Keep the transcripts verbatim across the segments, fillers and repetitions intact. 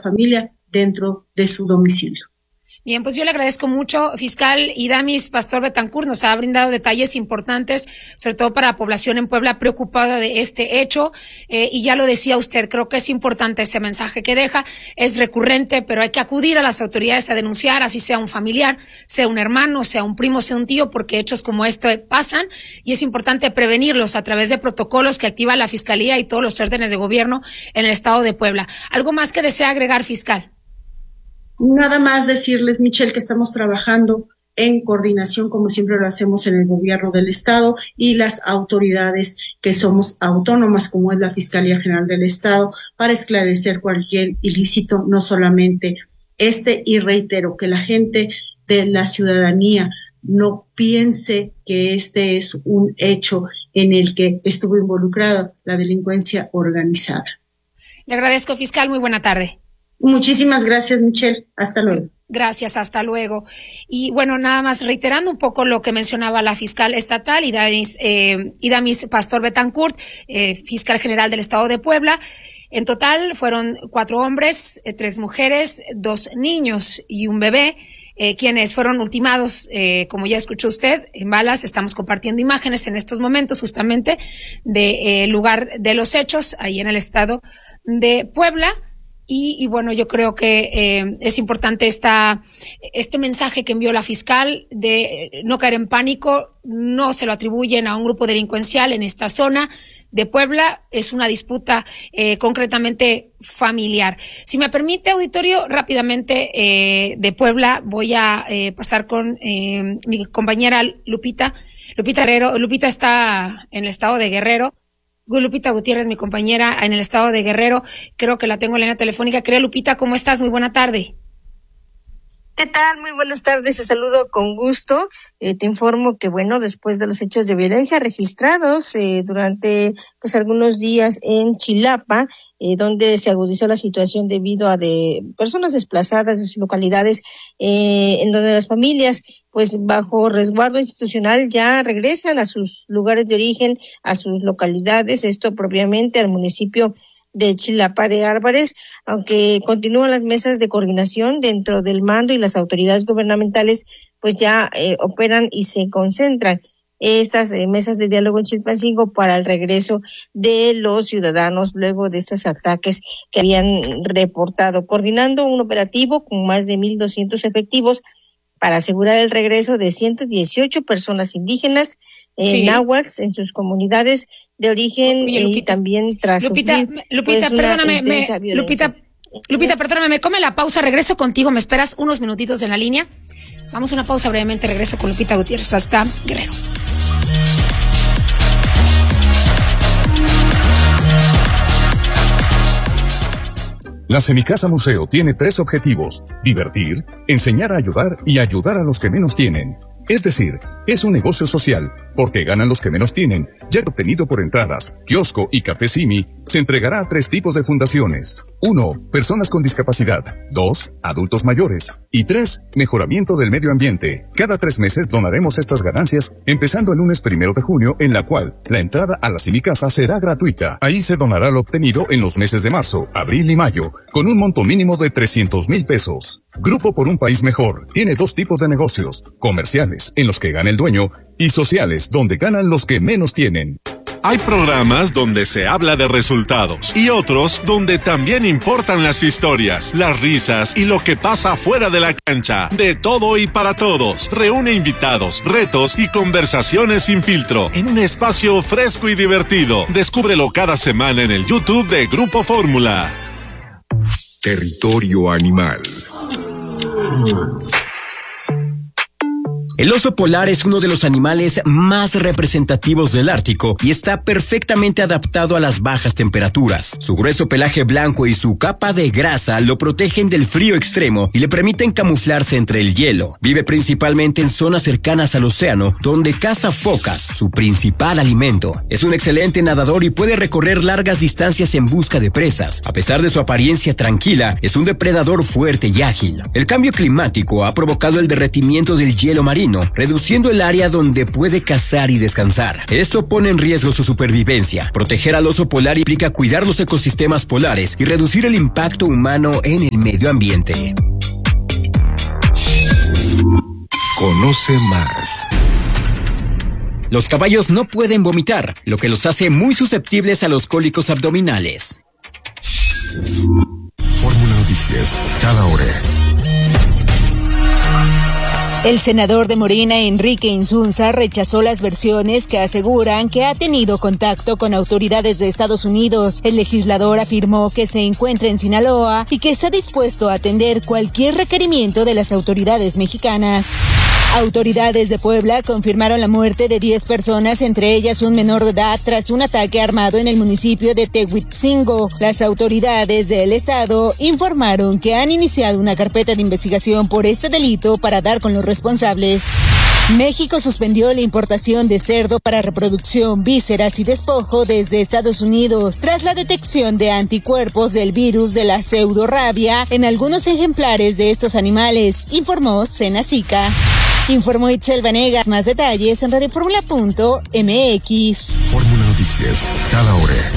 familia dentro de su domicilio. Bien, pues yo le agradezco mucho, fiscal Idamis Pastor Betancourt, nos ha brindado detalles importantes, sobre todo para la población en Puebla preocupada de este hecho, eh, y ya lo decía usted, creo que es importante ese mensaje que deja, es recurrente, pero hay que acudir a las autoridades a denunciar, así sea un familiar, sea un hermano, sea un primo, sea un tío, porque hechos como este pasan, y es importante prevenirlos a través de protocolos que activa la Fiscalía y todos los órdenes de gobierno en el estado de Puebla. ¿Algo más que desea agregar, fiscal? Nada más decirles, Michelle, que estamos trabajando en coordinación, como siempre lo hacemos en el gobierno del estado y las autoridades que somos autónomas, como es la Fiscalía General del Estado, para esclarecer cualquier ilícito, no solamente este, y reitero que la gente de la ciudadanía no piense que este es un hecho en el que estuvo involucrada la delincuencia organizada. Le agradezco, fiscal, muy buena tarde. Muchísimas gracias, Michelle. Hasta luego. Gracias, hasta luego. Y bueno, nada más reiterando un poco lo que mencionaba la fiscal estatal, Idamis, eh, Idamis Pastor Betancourt, eh, fiscal general del estado de Puebla. En total fueron cuatro hombres, eh, tres mujeres, dos niños y un bebé, eh, quienes fueron ultimados, eh, como ya escuchó usted, en balas. Estamos compartiendo imágenes en estos momentos justamente del de, eh, lugar de los hechos, ahí en el estado de Puebla. Y, y bueno, yo creo que eh, es importante esta, este mensaje que envió la fiscal de no caer en pánico. No se lo atribuyen a un grupo delincuencial en esta zona de Puebla, es una disputa eh, concretamente familiar. Si me permite, auditorio, rápidamente eh, de Puebla voy a eh, pasar con eh, mi compañera Lupita. Lupita Guerrero, Lupita está en el estado de Guerrero. Lupita Gutiérrez, mi compañera en el estado de Guerrero, creo que la tengo en la línea telefónica. Querida Lupita, ¿cómo estás? Muy buena tarde. ¿Qué tal? Muy buenas tardes, te saludo con gusto. Eh, te informo que, bueno, después de los hechos de violencia registrados eh, durante pues algunos días en Chilapa, eh, donde se agudizó la situación debido a de personas desplazadas de sus localidades, eh, en donde las familias, pues bajo resguardo institucional, ya regresan a sus lugares de origen, a sus localidades, esto propiamente al municipio de Chilapa de Álvarez, aunque continúan las mesas de coordinación dentro del mando y las autoridades gubernamentales pues ya eh, operan y se concentran estas eh, mesas de diálogo en Chilpancingo para el regreso de los ciudadanos luego de estos ataques que habían reportado, coordinando un operativo con más de mil doscientos efectivos para asegurar el regreso de ciento dieciocho personas indígenas en sí. náhuatl en sus comunidades de origen. Oye, Lupita, y también tras Lupita, sufrir, Lupita, pues, perdóname, me, Lupita, Lupita, perdóname, me come la pausa, regreso contigo, me esperas unos minutitos en la línea. Vamos a una pausa brevemente, regreso con Lupita Gutiérrez hasta Guerrero. La Semicasa Museo tiene tres objetivos: divertir, enseñar a ayudar y ayudar a los que menos tienen. Es decir, es un negocio social, porque ganan los que menos tienen, ya que obtenido por entradas, kiosco y café Simi, se entregará a tres tipos de fundaciones. Uno, personas con discapacidad. Dos, adultos mayores. Y tres, mejoramiento del medio ambiente. Cada tres meses donaremos estas ganancias, empezando el lunes primero de junio, en la cual la entrada a la Semicasa será gratuita. Ahí se donará lo obtenido en los meses de marzo, abril y mayo, con un monto mínimo de trescientos mil pesos. Grupo por un País Mejor tiene dos tipos de negocios: comerciales, en los que gana el dueño, y sociales, donde ganan los que menos tienen. Hay programas donde se habla de resultados y otros donde también importan las historias, las risas y lo que pasa fuera de la cancha. De todo y para todos. Reúne invitados, retos y conversaciones sin filtro en un espacio fresco y divertido. Descúbrelo cada semana en el YouTube de Grupo Fórmula. Territorio Animal. El oso polar es uno de los animales más representativos del Ártico y está perfectamente adaptado a las bajas temperaturas. Su grueso pelaje blanco y su capa de grasa lo protegen del frío extremo y le permiten camuflarse entre el hielo. Vive principalmente en zonas cercanas al océano, donde caza focas, su principal alimento. Es un excelente nadador y puede recorrer largas distancias en busca de presas. A pesar de su apariencia tranquila, es un depredador fuerte y ágil. El cambio climático ha provocado el derretimiento del hielo marino, felino, reduciendo el área donde puede cazar y descansar. Esto pone en riesgo su supervivencia. Proteger al oso polar implica cuidar los ecosistemas polares y reducir el impacto humano en el medio ambiente. Conoce más. Los caballos no pueden vomitar, lo que los hace muy susceptibles a los cólicos abdominales. Fórmula Noticias, cada hora. El senador de Morena, Enrique Insunza, rechazó las versiones que aseguran que ha tenido contacto con autoridades de Estados Unidos. El legislador afirmó que se encuentra en Sinaloa y que está dispuesto a atender cualquier requerimiento de las autoridades mexicanas. Autoridades de Puebla confirmaron la muerte de diez personas, entre ellas un menor de edad, tras un ataque armado en el municipio de Tehuitzingo. Las autoridades del estado informaron que han iniciado una carpeta de investigación por este delito para dar con los responsables. México suspendió la importación de cerdo para reproducción, vísceras y despojo desde Estados Unidos tras la detección de anticuerpos del virus de la pseudorrabia en algunos ejemplares de estos animales, informó Senacica. Informó Itzel Vanegas. Más detalles en radio fórmula punto m x. Fórmula Noticias, cada hora.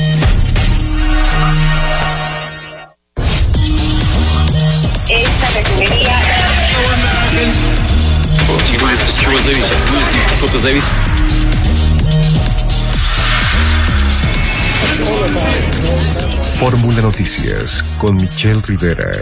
Esta refinería. Fórmula Noticias con Michelle Rivera.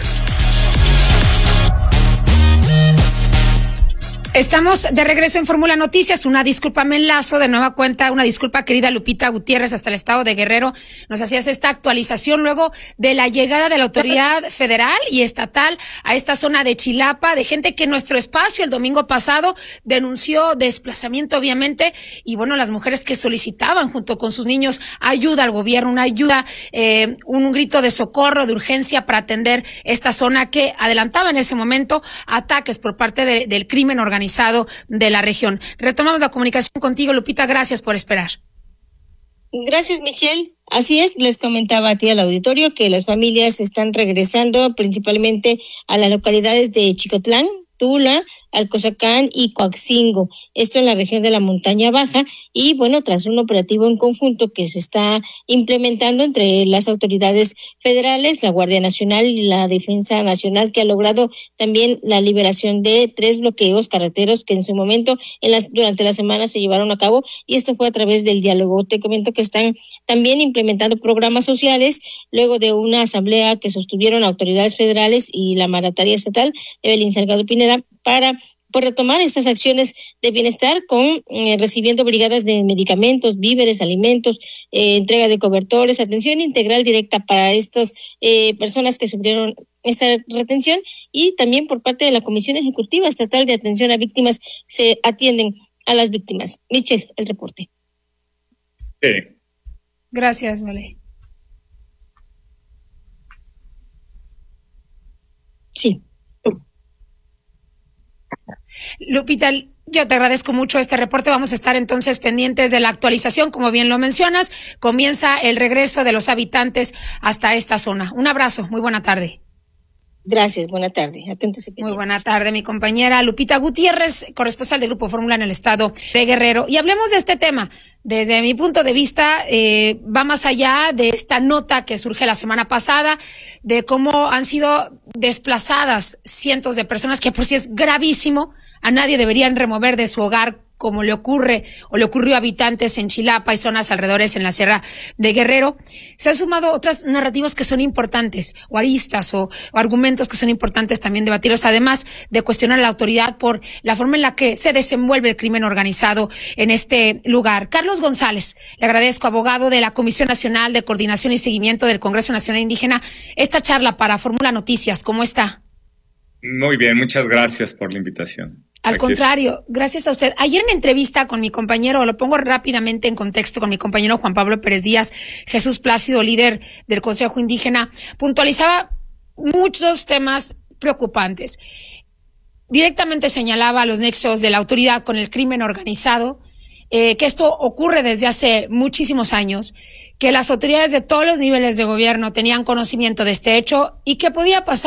Estamos de regreso en Fórmula Noticias. Una disculpa, me enlazo de nueva cuenta. Una disculpa, querida Lupita Gutiérrez, hasta el estado de Guerrero. Nos hacías esta actualización luego de la llegada de la autoridad federal y estatal a esta zona de Chilapa, de gente que en nuestro espacio el domingo pasado denunció desplazamiento, obviamente, y bueno, las mujeres que solicitaban junto con sus niños ayuda al gobierno, una ayuda, eh, un grito de socorro, de urgencia para atender esta zona que adelantaba en ese momento ataques por parte de, del crimen organizado de la región. Retomamos la comunicación contigo, Lupita, gracias por esperar. Gracias, Michelle. Así es, les comentaba a ti al auditorio que las familias están regresando principalmente a las localidades de Chicotlán, Tula, Alcozacán y Coaxingo, esto en la región de la Montaña Baja, y bueno, tras un operativo en conjunto que se está implementando entre las autoridades federales, la Guardia Nacional y la Defensa Nacional, que ha logrado también la liberación de tres bloqueos carreteros que en su momento, en las, durante la semana se llevaron a cabo, y esto fue a través del diálogo. Te comento que están también implementando programas sociales, luego de una asamblea que sostuvieron autoridades federales y la mandataria estatal, Evelyn Salgado Pineda, para por retomar estas acciones de bienestar con eh, recibiendo brigadas de medicamentos, víveres, alimentos, eh, entrega de cobertores, atención integral directa para estas eh, personas que sufrieron esta retención, y también por parte de la Comisión Ejecutiva Estatal de Atención a Víctimas se atienden a las víctimas. Michelle, el reporte. Sí. Gracias, Vale. Sí. Lupita, yo te agradezco mucho este reporte. Vamos a estar entonces pendientes de la actualización. Como bien lo mencionas, comienza el regreso de los habitantes hasta esta zona. Un abrazo, muy buena tarde. Gracias, buena tarde. Atentos y pendientes. Muy buena tarde, mi compañera Lupita Gutiérrez, corresponsal del Grupo Fórmula en el estado de Guerrero. Y hablemos de este tema. Desde mi punto de vista, eh, va más allá de esta nota que surge la semana pasada, de cómo han sido desplazadas cientos de personas, que por sí es gravísimo. A nadie deberían remover de su hogar como le ocurre o le ocurrió a habitantes en Chilapa y zonas alrededores en la Sierra de Guerrero. Se han sumado otras narrativas que son importantes, o aristas o, o argumentos que son importantes también debatirlos, además de cuestionar a la autoridad por la forma en la que se desenvuelve el crimen organizado en este lugar. Carlos González, le agradezco, abogado de la Comisión Nacional de Coordinación y Seguimiento del Congreso Nacional Indígena, esta charla para Fórmula Noticias. ¿Cómo está? Muy bien, muchas gracias por la invitación. Al Aquí contrario, gracias a usted. Ayer en entrevista con mi compañero, lo pongo rápidamente en contexto, con mi compañero Juan Pablo Pérez Díaz, Jesús Plácido, líder del Consejo Indígena, puntualizaba muchos temas preocupantes. Directamente señalaba los nexos de la autoridad con el crimen organizado, eh, que esto ocurre desde hace muchísimos años, que las autoridades de todos los niveles de gobierno tenían conocimiento de este hecho y que podía pasar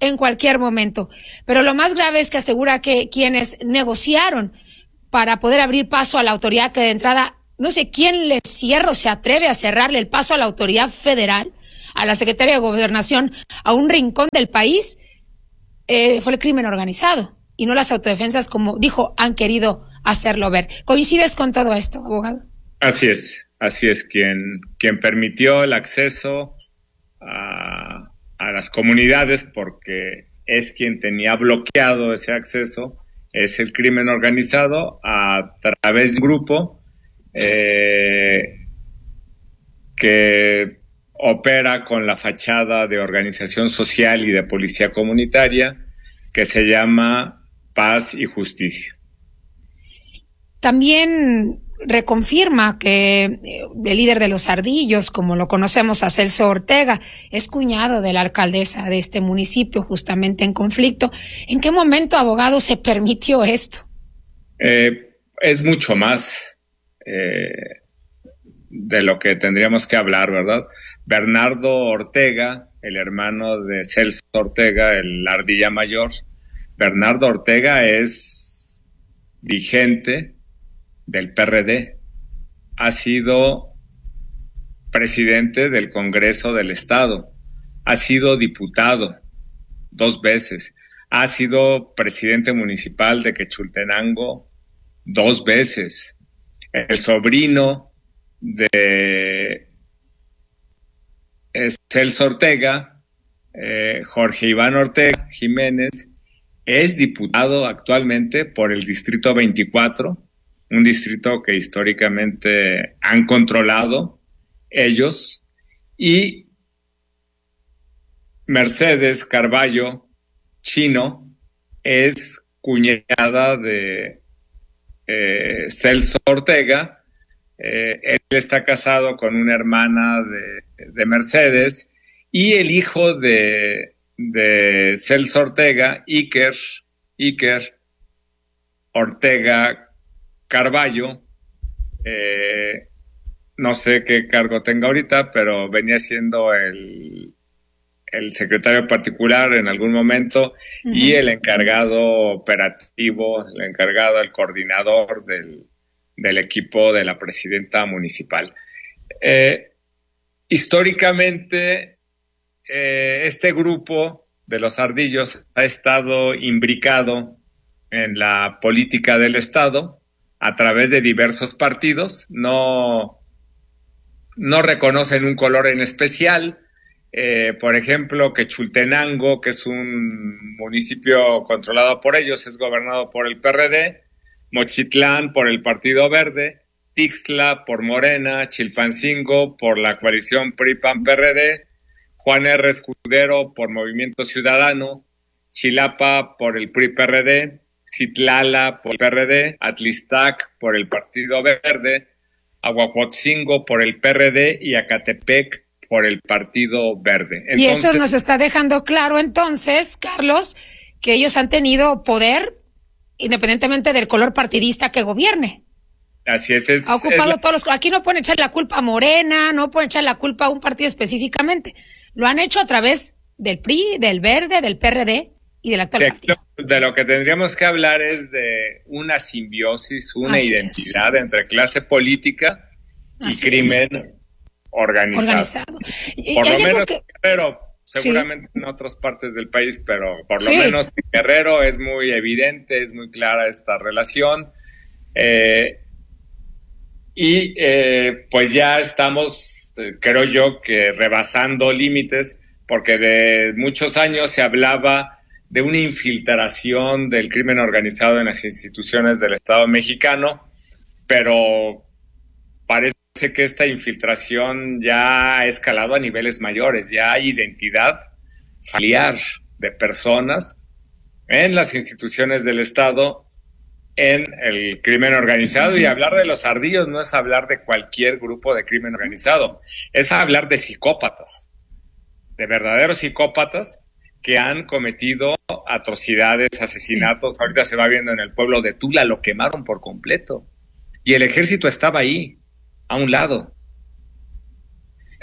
en cualquier momento. Pero lo más grave es que asegura que quienes negociaron para poder abrir paso a la autoridad, que de entrada no sé quién le cierra o se atreve a cerrarle el paso a la autoridad federal, a la Secretaría de Gobernación, a un rincón del país, eh, fue el crimen organizado y no las autodefensas, como dijo, han querido hacerlo ver. ¿Coincides con todo esto, abogado? Así es, así es. Quien, quien permitió el acceso a, a las comunidades, porque es quien tenía bloqueado ese acceso, es el crimen organizado a través de un grupo eh, que opera con la fachada de organización social y de policía comunitaria, que se llama Paz y Justicia. También reconfirma que el líder de los Ardillos, como lo conocemos, a Celso Ortega, es cuñado de la alcaldesa de este municipio, justamente en conflicto. ¿En qué momento, abogado, se permitió esto? Eh, es mucho más eh, de lo que tendríamos que hablar, ¿verdad? Bernardo Ortega, el hermano de Celso Ortega, el Ardilla Mayor, Bernardo Ortega es vigente del P R D, ha sido presidente del Congreso del Estado, ha sido diputado dos veces, ha sido presidente municipal de Quechultenango dos veces. El sobrino de Celso Ortega, eh, Jorge Iván Ortega Jiménez, es diputado actualmente por el Distrito veinticuatro, un distrito que históricamente han controlado ellos, y Mercedes Carballo Chino es cuñada de eh, Celso Ortega. Eh, él está casado con una hermana de, de Mercedes, y el hijo de, de Celso Ortega, Iker, Iker Ortega Carballo, eh, no sé qué cargo tenga ahorita, pero venía siendo el, el secretario particular en algún momento, uh-huh, y el encargado operativo, el encargado, el coordinador del, del equipo de la presidenta municipal. Eh, históricamente, eh, este grupo de los Ardillos ha estado imbricado en la política del Estado a través de diversos partidos. No, no reconocen un color en especial. Eh, por ejemplo, Quechultenango, que es un municipio controlado por ellos, es gobernado por el P R D, Mochitlán por el Partido Verde, Tixtla por Morena, Chilpancingo por la coalición P R I P A N P R D, Juan R. Escudero por Movimiento Ciudadano, Chilapa por el P R I P R D, Citlala por el P R D, Atlistac por el Partido Verde, Aguacuotzingo por el P R D y Acatepec por el Partido Verde. Entonces, y eso nos está dejando claro entonces, Carlos, que ellos han tenido poder independientemente del color partidista que gobierne. Así es. es ha ocupado es la... todos los... Aquí no pueden echar la culpa a Morena, no pueden echar la culpa a un partido específicamente. Lo han hecho a través del P R I, del Verde, del P R D y del actual de, partido. De lo que tendríamos que hablar es de una simbiosis, una Así identidad es. entre clase política y Así crimen es. organizado. organizado. Y, por lo menos que... Guerrero, seguramente sí. en otras partes del país, pero por lo sí. menos en Guerrero es muy evidente, es muy clara esta relación. Eh, y eh, pues ya estamos, eh, creo yo, que rebasando límites, porque de muchos años se hablaba de una infiltración del crimen organizado en las instituciones del Estado mexicano, pero parece que esta infiltración ya ha escalado a niveles mayores, ya hay identidad familiar de personas en las instituciones del Estado, en el crimen organizado, y hablar de los Ardillos no es hablar de cualquier grupo de crimen organizado, es hablar de psicópatas, de verdaderos psicópatas que han cometido atrocidades, asesinatos. Sí. Ahorita se va viendo en el pueblo de Tula, lo quemaron por completo. Y el ejército estaba ahí, a un lado. En los sí. diez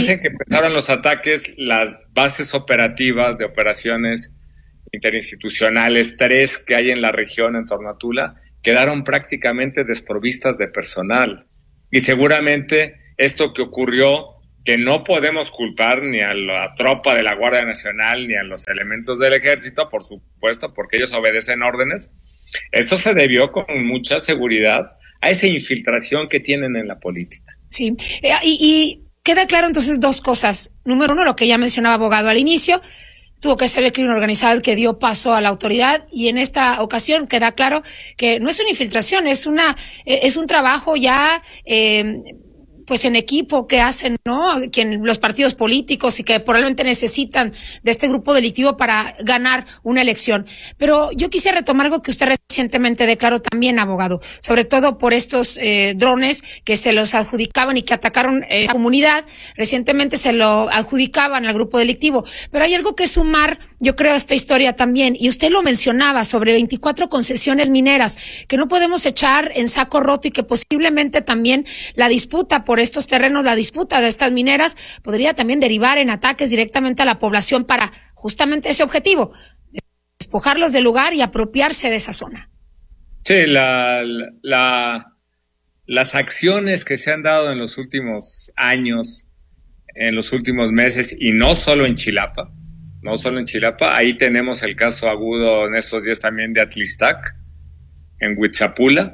en que empezaron los ataques, las bases operativas de operaciones interinstitucionales, tres que hay en la región en torno a Tula, quedaron prácticamente desprovistas de personal. Y seguramente esto que ocurrió, que no podemos culpar ni a la tropa de la Guardia Nacional ni a los elementos del Ejército, por supuesto, porque ellos obedecen órdenes, eso se debió con mucha seguridad a esa infiltración que tienen en la política. Sí, y, y queda claro entonces dos cosas. Número uno, lo que ya mencionaba abogado al inicio, tuvo que ser el crimen organizado el que dio paso a la autoridad, y en esta ocasión queda claro que no es una infiltración, es una eh, es un trabajo ya eh, pues en equipo que hacen, ¿no? Quien, los partidos políticos, y que probablemente necesitan de este grupo delictivo para ganar una elección. Pero yo quisiera retomar algo que usted recientemente declaró también, abogado, sobre todo por estos eh, drones que se los adjudicaban y que atacaron eh, la comunidad. Recientemente se lo adjudicaban al grupo delictivo. Pero hay algo que sumar, yo creo, a esta historia también, y usted lo mencionaba, sobre veinticuatro concesiones mineras que no podemos echar en saco roto, y que posiblemente también la disputa por estos terrenos, la disputa de estas mineras, podría también derivar en ataques directamente a la población para justamente ese objetivo, despojarlos del lugar y apropiarse de esa zona. Sí, la, la, las acciones que se han dado en los últimos años, en los últimos meses, y no solo en Chilapa, no solo en Chilapa, ahí tenemos el caso agudo en estos días también de Atlistac, en Huitzapula.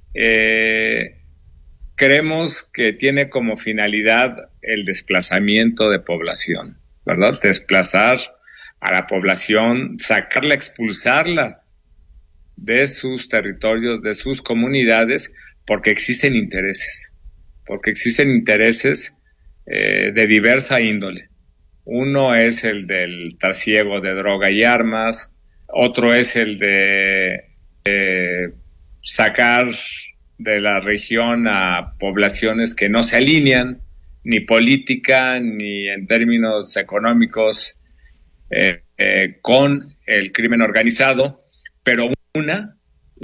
Eh, creemos que tiene como finalidad el desplazamiento de población, ¿verdad? Desplazar a la población, sacarla, expulsarla de sus territorios, de sus comunidades, porque existen intereses, porque existen intereses eh, de diversa índole. Uno es el del trasiego de droga y armas, otro es el de eh, sacar de la región a poblaciones que no se alinean, ni política, ni en términos económicos, eh, eh, con el crimen organizado, pero una,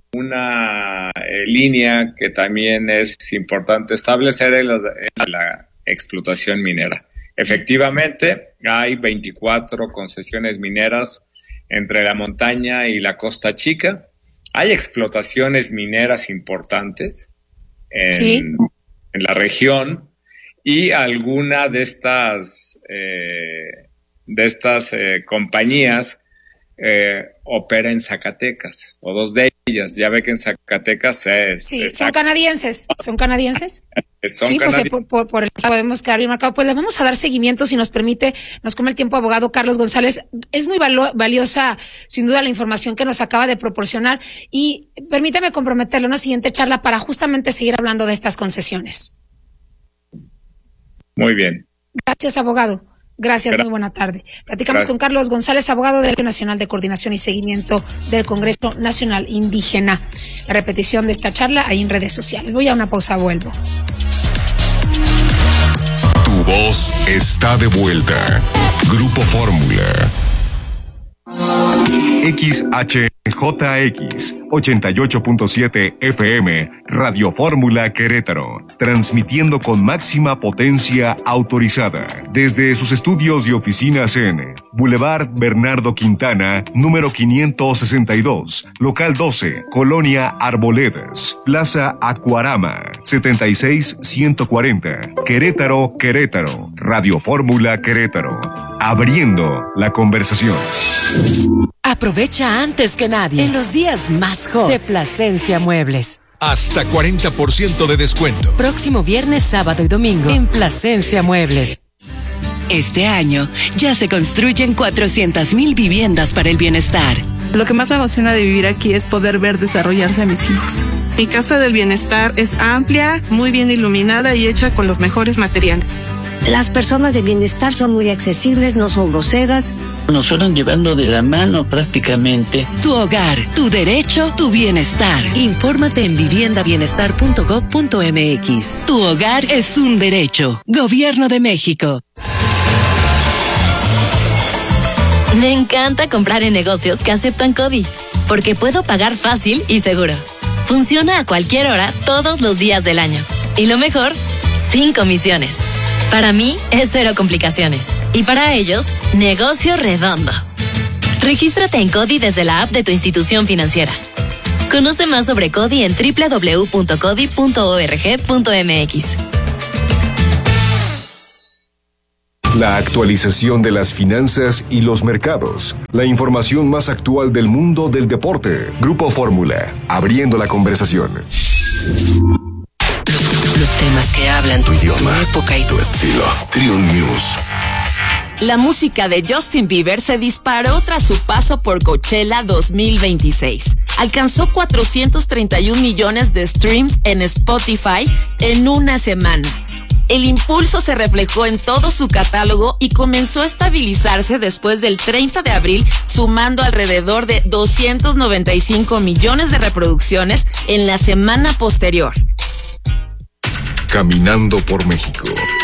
una eh, línea que también es importante establecer es la, es la explotación minera. Efectivamente, hay veinticuatro concesiones mineras entre la montaña y la Costa Chica. Hay explotaciones mineras importantes en, ¿sí? en la región, y alguna de estas eh, de estas eh, compañías eh, opera en Zacatecas, o dos de ellas. Ya ve que en Zacatecas se, sí, se son saca. canadienses, son canadienses. Son sí, pues eh, por, por, por el podemos quedar bien marcado. Pues le vamos a dar seguimiento, si nos permite, nos come el tiempo, abogado Carlos González. Es muy valo, valiosa, sin duda, la información que nos acaba de proporcionar, y permítame comprometerle una siguiente charla para justamente seguir hablando de estas concesiones. Muy bien. Gracias, abogado. Gracias, Gra- muy buena tarde. Platicamos Gracias. con Carlos González, abogado del Colegio Nacional de Coordinación y Seguimiento del Congreso Nacional Indígena. La repetición de esta charla ahí en redes sociales. Voy a una pausa, vuelvo. Tu voz está de vuelta. Grupo Fórmula. X H J X ochenta y ocho punto siete F M, Radio Fórmula Querétaro, transmitiendo con máxima potencia autorizada desde sus estudios y oficinas en Boulevard Bernardo Quintana, número quinientos sesenta y dos, local doce, Colonia Arboledas, Plaza Acuarama, setenta y seis ciento cuarenta, Querétaro, Querétaro, Radio Fórmula Querétaro, abriendo la conversación. Aprovecha antes que nadie en los días más hot de Plasencia Muebles. Hasta cuarenta por ciento de descuento. Próximo viernes, sábado y domingo en Plasencia Muebles. Este año ya se construyen cuatrocientas mil viviendas para el bienestar. Lo que más me emociona de vivir aquí es poder ver desarrollarse a mis hijos. Mi casa del bienestar es amplia, muy bien iluminada y hecha con los mejores materiales. Las personas de bienestar son muy accesibles, no son groseras. Nos fueron llevando de la mano prácticamente. Tu hogar, tu derecho, tu bienestar. Infórmate en vivienda bienestar punto gob punto m x. Tu hogar es un derecho. Gobierno de México. Me encanta comprar en negocios que aceptan CODI, porque puedo pagar fácil y seguro. Funciona a cualquier hora, todos los días del año. Y lo mejor, sin comisiones. Para mí es cero complicaciones. Y para ellos, negocio redondo. Regístrate en CODI desde la app de tu institución financiera. Conoce más sobre CODI en doble u doble u doble u punto codi punto org punto m x. La actualización de las finanzas y los mercados. La información más actual del mundo del deporte. Grupo Fórmula, abriendo la conversación. Los temas que hablan tu idioma, tu época y tu estilo. Triun News. La música de Justin Bieber se disparó tras su paso por Coachella dos mil veintiséis. Alcanzó cuatrocientos treinta y un millones de streams en Spotify en una semana. El impulso se reflejó en todo su catálogo y comenzó a estabilizarse después del treinta de abril, sumando alrededor de doscientos noventa y cinco millones de reproducciones en la semana posterior. Caminando por México.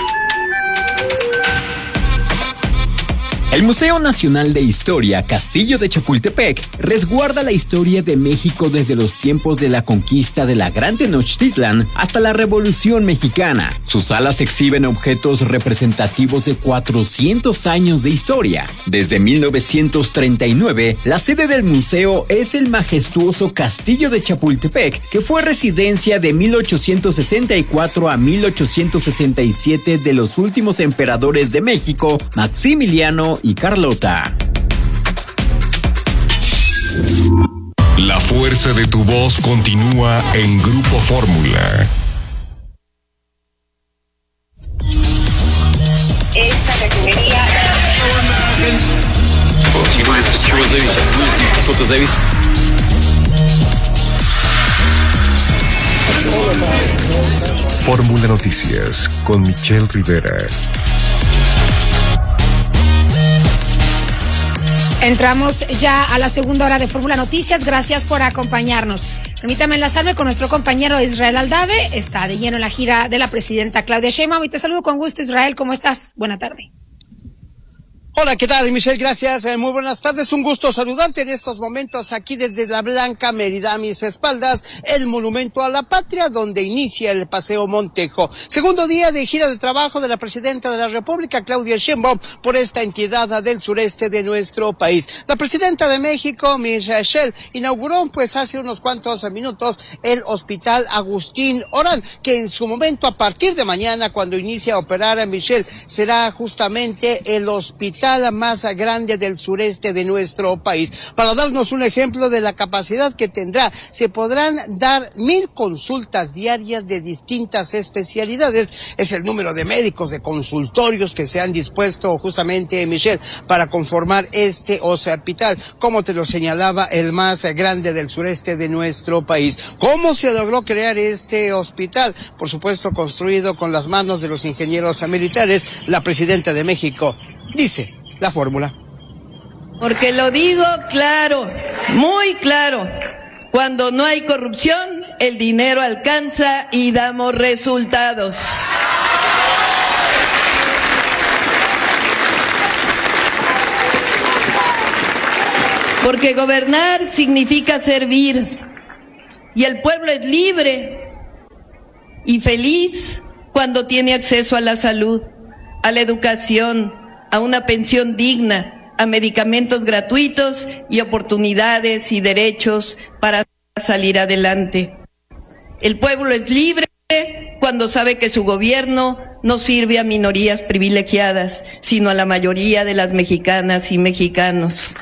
El Museo Nacional de Historia Castillo de Chapultepec resguarda la historia de México desde los tiempos de la conquista de la Gran Tenochtitlan hasta la Revolución Mexicana. Sus salas exhiben objetos representativos de cuatrocientos años de historia. Desde mil novecientos treinta y nueve, la sede del museo es el majestuoso Castillo de Chapultepec, que fue residencia de mil ochocientos sesenta y cuatro a mil ochocientos sesenta y siete de los últimos emperadores de México, Maximiliano y Carlota. La fuerza de tu voz continúa en Grupo Fórmula. Esta refinería. Fórmula Noticias con Michelle Rivera. Entramos ya a la segunda hora de Fórmula Noticias. Gracias por acompañarnos. Permítame enlazarme con nuestro compañero Israel Aldave. Está de lleno en la gira de la presidenta Claudia Sheinbaum. Y te saludo con gusto, Israel. ¿Cómo estás? Buena tarde. Hola, ¿qué tal, Michelle? Gracias. Eh, muy buenas tardes. Un gusto saludarte en estos momentos aquí desde la Blanca Mérida, a mis espaldas, el Monumento a la Patria, donde inicia el Paseo Montejo. Segundo día de gira de trabajo de la presidenta de la República, Claudia Sheinbaum, por esta entidad del sureste de nuestro país. La presidenta de México, Michelle, inauguró, pues, hace unos cuantos minutos el Hospital Agustín Orán, que en su momento, a partir de mañana, cuando inicia a operar a Michelle, será justamente el hospital más grande del sureste de nuestro país. Para darnos un ejemplo de la capacidad que tendrá, se podrán dar mil consultas diarias de distintas especialidades. Es el número de médicos, de consultorios que se han dispuesto justamente, Michelle, para conformar este hospital, como te lo señalaba, el más grande del sureste de nuestro país. ¿Cómo se logró crear este hospital? Por supuesto, construido con las manos de los ingenieros militares. La presidenta de México dice la fórmula. Porque lo digo claro, muy claro, cuando no hay corrupción, el dinero alcanza y damos resultados. Porque gobernar significa servir, y el pueblo es libre y feliz cuando tiene acceso a la salud, a la educación, a una pensión digna, a medicamentos gratuitos y oportunidades y derechos para salir adelante. El pueblo es libre cuando sabe que su gobierno no sirve a minorías privilegiadas, sino a la mayoría de las mexicanas y mexicanos.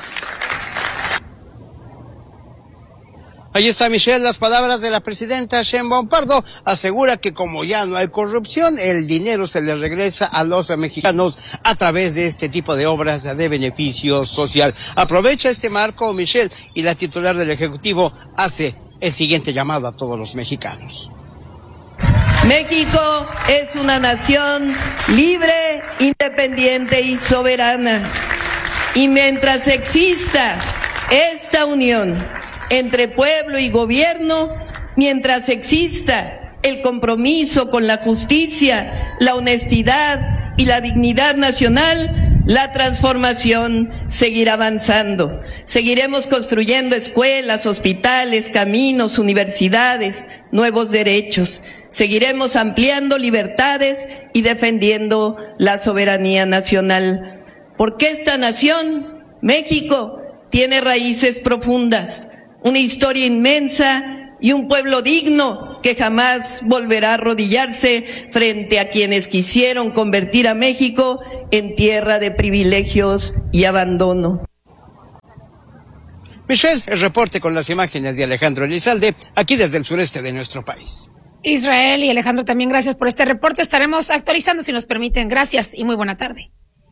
Ahí está, Michelle, las palabras de la presidenta Sheinbaum Pardo. Asegura que como ya no hay corrupción, el dinero se le regresa a los mexicanos a través de este tipo de obras de beneficio social. Aprovecha este marco, Michelle, y la titular del Ejecutivo hace el siguiente llamado a todos los mexicanos. México es una nación libre, independiente y soberana. Y mientras exista esta unión entre pueblo y gobierno, mientras exista el compromiso con la justicia, la honestidad y la dignidad nacional, La transformación seguirá avanzando. Seguiremos construyendo escuelas, hospitales, caminos, universidades, nuevos derechos. Seguiremos ampliando libertades y defendiendo la soberanía nacional. Porque esta nación, México, tiene raíces profundas, una historia inmensa y un pueblo digno que jamás volverá a arrodillarse frente a quienes quisieron convertir a México en tierra de privilegios y abandono. Michelle, el reporte con las imágenes de Alejandro Elizalde, aquí desde el sureste de nuestro país. Israel y Alejandro, también gracias por este reporte. Estaremos actualizando si nos permiten. Gracias y muy buena tarde.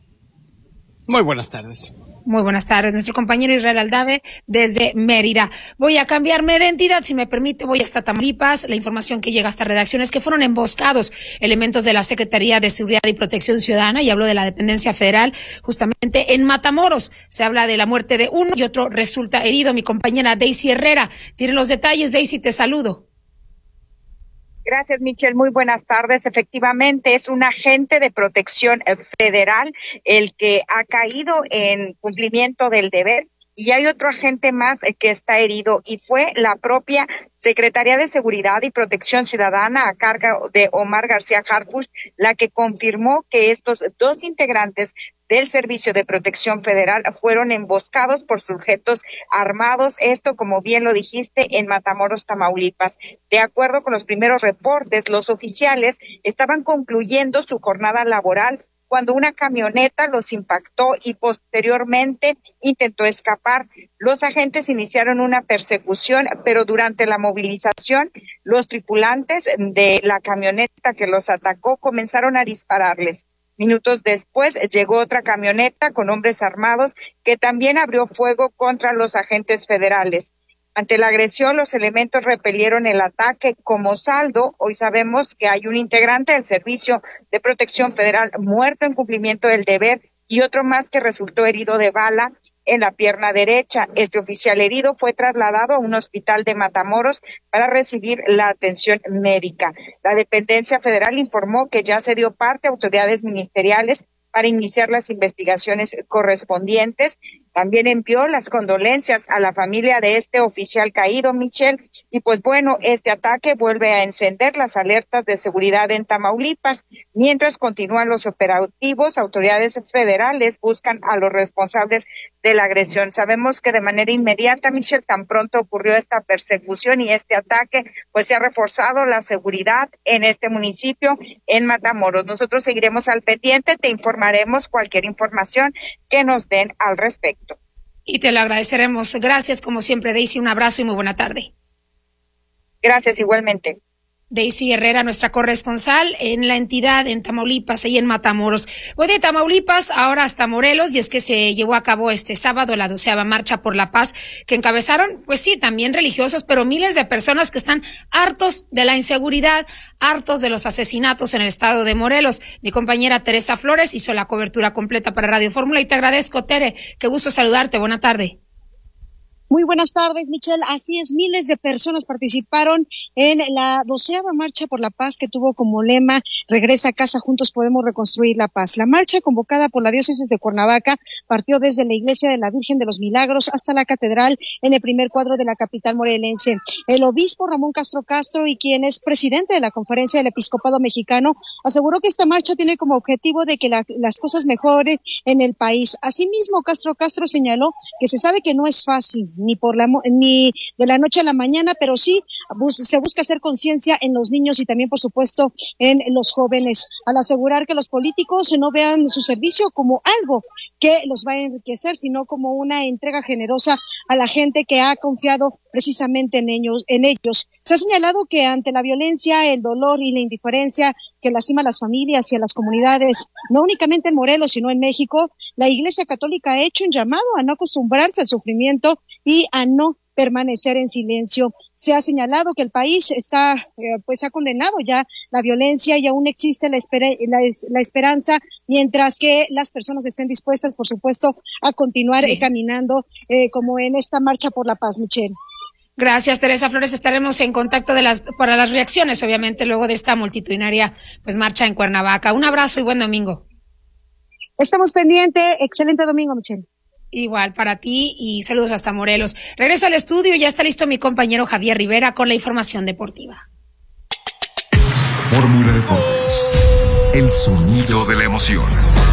Muy buenas tardes. Muy buenas tardes, nuestro compañero Israel Aldave desde Mérida. Voy a cambiarme de entidad, si me permite, voy hasta Tamaulipas. La información que llega hasta redacciones que fueron emboscados elementos de la Secretaría de Seguridad y Protección Ciudadana, y hablo de la dependencia federal, justamente en Matamoros. Se habla de la muerte de uno y otro resulta herido. Mi compañera Daisy Herrera tiene los detalles. Daisy, te saludo. Gracias, Michelle. Muy buenas tardes. Efectivamente, es un agente de protección federal el que ha caído en cumplimiento del deber, y hay otro agente más que está herido, y fue la propia Secretaría de Seguridad y Protección Ciudadana a cargo de Omar García Harfuch la que confirmó que estos dos integrantes del Servicio de Protección Federal fueron emboscados por sujetos armados, esto, como bien lo dijiste, en Matamoros, Tamaulipas. De acuerdo con los primeros reportes, los oficiales estaban concluyendo su jornada laboral cuando una camioneta los impactó y posteriormente intentó escapar. Los agentes iniciaron una persecución, pero durante la movilización, los tripulantes de la camioneta que los atacó comenzaron a dispararles. Minutos después llegó otra camioneta con hombres armados que también abrió fuego contra los agentes federales. Ante la agresión, los elementos repelieron el ataque. Como saldo, hoy sabemos que hay un integrante del Servicio de Protección Federal muerto en cumplimiento del deber y otro más que resultó herido de bala en la pierna derecha. Este oficial herido fue trasladado a un hospital de Matamoros para recibir la atención médica. La dependencia federal informó que ya se dio parte a autoridades ministeriales para iniciar las investigaciones correspondientes. También envió las condolencias a la familia de este oficial caído, Michelle. Y pues bueno, este ataque vuelve a encender las alertas de seguridad en Tamaulipas. Mientras continúan los operativos, autoridades federales buscan a los responsables de la agresión. Sabemos que de manera inmediata, Michelle, tan pronto ocurrió esta persecución y este ataque, pues se ha reforzado la seguridad en este municipio, en Matamoros. Nosotros seguiremos al pendiente, te informaremos cualquier información que nos den al respecto. Y te lo agradeceremos. Gracias, como siempre, Daisy. Un abrazo y muy buena tarde. Gracias, igualmente. Daisy Herrera, nuestra corresponsal en la entidad, en Tamaulipas y en Matamoros. Voy de Tamaulipas ahora hasta Morelos, y es que se llevó a cabo este sábado la doceava Marcha por la Paz, que encabezaron, pues sí, también religiosos, pero miles de personas que están hartos de la inseguridad, hartos de los asesinatos en el estado de Morelos. Mi compañera Teresa Flores hizo la cobertura completa para Radio Fórmula y te agradezco, Tere. Qué gusto saludarte. Buena tarde. Muy buenas tardes, Michelle. Así es, miles de personas participaron en la doceava Marcha por la Paz, que tuvo como lema "Regresa a casa, juntos podemos reconstruir la paz". La marcha, convocada por la diócesis de Cuernavaca, partió desde la iglesia de la Virgen de los Milagros hasta la catedral en el primer cuadro de la capital morelense. El obispo Ramón Castro Castro, y quien es presidente de la Conferencia del Episcopado Mexicano, aseguró que esta marcha tiene como objetivo de que la, las cosas mejoren en el país. Asimismo, Castro Castro señaló que se sabe que no es fácil, ni por la ni de la noche a la mañana, pero sí bus, se busca hacer conciencia en los niños y también, por supuesto, en los jóvenes, al asegurar que los políticos no vean su servicio como algo que los va a enriquecer, sino como una entrega generosa a la gente que ha confiado precisamente en ellos, en ellos. Se ha señalado que ante la violencia, el dolor y la indiferencia que lastima a las familias y a las comunidades, no únicamente en Morelos, sino en México, la Iglesia Católica ha hecho un llamado a no acostumbrarse al sufrimiento y a no permanecer en silencio. Se ha señalado que el país está, eh, pues ha condenado ya la violencia y aún existe la, esper- la, la esperanza, mientras que las personas estén dispuestas, por supuesto, a continuar eh, caminando eh, como en esta Marcha por la Paz, Michelle. Gracias, Teresa Flores. Estaremos en contacto de las para las reacciones, obviamente, luego de esta multitudinaria pues marcha en Cuernavaca. Un abrazo y buen domingo. Estamos pendientes. Excelente domingo, Michelle. Igual para ti y saludos hasta Morelos. Regreso al estudio, ya está listo mi compañero Javier Rivera con la información deportiva. Fórmula Deportes, el sonido de la emoción.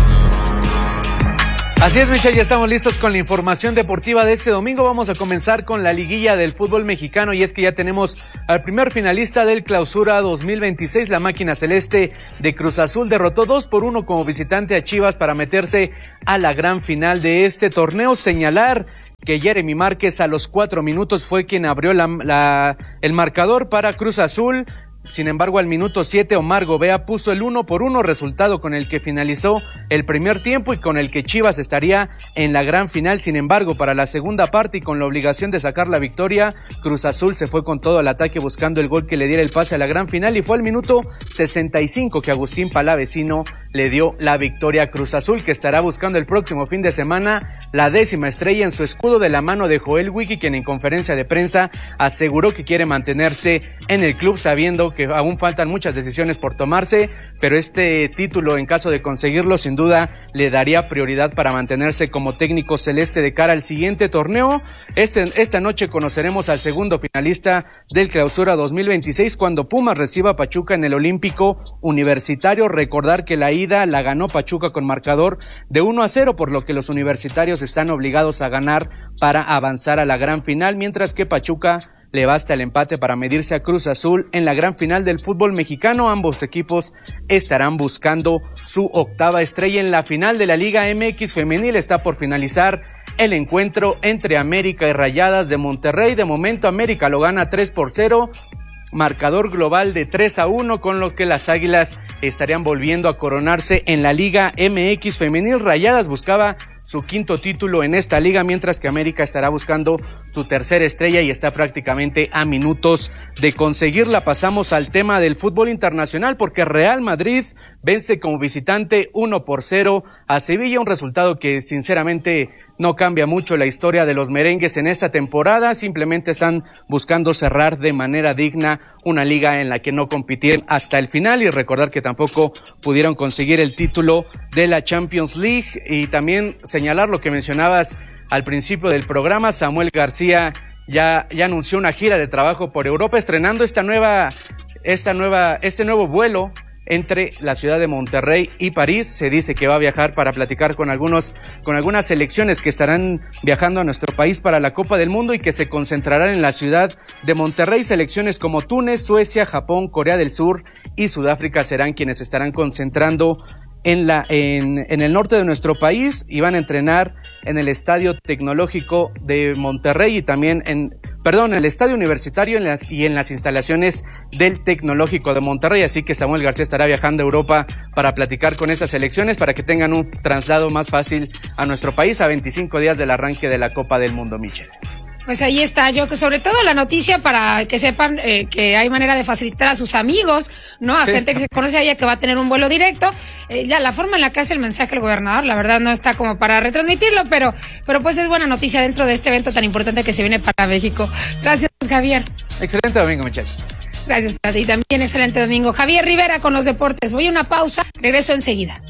Así es, Michelle, ya estamos listos con la información deportiva de este domingo. Vamos a comenzar con la liguilla del fútbol mexicano y es que ya tenemos al primer finalista del Clausura dos mil veintiséis. La máquina celeste de Cruz Azul derrotó dos por uno como visitante a Chivas para meterse a la gran final de este torneo. Señalar que Jeremy Márquez a los cuatro minutos fue quien abrió la, la, el marcador para Cruz Azul. Sin embargo, al minuto siete, Omar Gobea puso el uno por uno, resultado con el que finalizó el primer tiempo y con el que Chivas estaría en la gran final. Sin embargo, para la segunda parte y con la obligación de sacar la victoria, Cruz Azul se fue con todo al ataque buscando el gol que le diera el pase a la gran final y fue al minuto sesenta y cinco que Agustín Palavecino le dio la victoria a Cruz Azul, que estará buscando el próximo fin de semana la décima estrella en su escudo de la mano de Joel Wiki, quien en conferencia de prensa aseguró que quiere mantenerse en el club sabiendo que aún faltan muchas decisiones por tomarse, pero este título, en caso de conseguirlo, sin duda le daría prioridad para mantenerse como técnico celeste de cara al siguiente torneo. Este, esta noche conoceremos al segundo finalista del Clausura dos mil veintiséis cuando Pumas reciba a Pachuca en el Olímpico Universitario. Recordar que la ida la ganó Pachuca con marcador de uno a cero, por lo que los universitarios están obligados a ganar para avanzar a la gran final, mientras que Pachuca le basta el empate para medirse a Cruz Azul en la gran final del fútbol mexicano. Ambos equipos estarán buscando su octava estrella en la final de la Liga M X femenil. Está por finalizar el encuentro entre América y Rayadas de Monterrey. De momento América lo gana tres por cero. Marcador global de tres a uno, con lo que las Águilas estarían volviendo a coronarse en la Liga M X femenil. Rayadas buscaba su quinto título en esta liga, mientras que América estará buscando su tercera estrella y está prácticamente a minutos de conseguirla. Pasamos al tema del fútbol internacional, porque Real Madrid vence como visitante uno por cero a Sevilla, un resultado que sinceramente no cambia mucho la historia de los merengues en esta temporada. Simplemente están buscando cerrar de manera digna una liga en la que no compitieron hasta el final, y recordar que tampoco pudieron conseguir el título de la Champions League. Y también señalar lo que mencionabas al principio del programa, Samuel García ya, ya anunció una gira de trabajo por Europa, estrenando esta nueva, esta nueva, este nuevo vuelo entre la ciudad de Monterrey y París. Se dice que va a viajar para platicar con algunos, con algunas selecciones que estarán viajando a nuestro país para la Copa del Mundo y que se concentrarán en la ciudad de Monterrey. Selecciones como Túnez, Suecia, Japón, Corea del Sur y Sudáfrica serán quienes estarán concentrando en la, en, en el norte de nuestro país, y van a entrenar en el Estadio Tecnológico de Monterrey y también en, perdón, en el Estadio Universitario en las, y en las instalaciones del Tecnológico de Monterrey. Así que Samuel García estará viajando a Europa para platicar con estas selecciones para que tengan un traslado más fácil a nuestro país a veinticinco días del arranque de la Copa del Mundo, Michelle. Pues ahí está, yo sobre todo la noticia para que sepan eh, que hay manera de facilitar a sus amigos, ¿no? A sí. gente que se conoce a ella que va a tener un vuelo directo. Eh, ya la forma en la que hace el mensaje el gobernador, la verdad no está como para retransmitirlo, pero, pero pues es buena noticia dentro de este evento tan importante que se viene para México. Gracias, Javier. Excelente domingo, Michelle. Gracias para ti también, excelente domingo. Javier Rivera con los deportes. Voy a una pausa, regreso enseguida.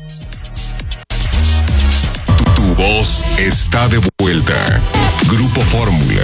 Tu voz está de vuelta. Grupo Fórmula.